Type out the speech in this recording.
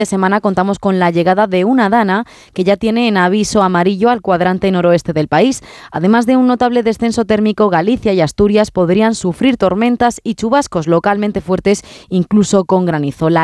semana contamos con la llegada de una dana que ya tiene en aviso amarillo al cuadrante noroeste del país. Además de un notable descenso térmico, Galicia y Asturias podrían sufrir tormentas y chubascos localmente fuertes, incluso con granizo.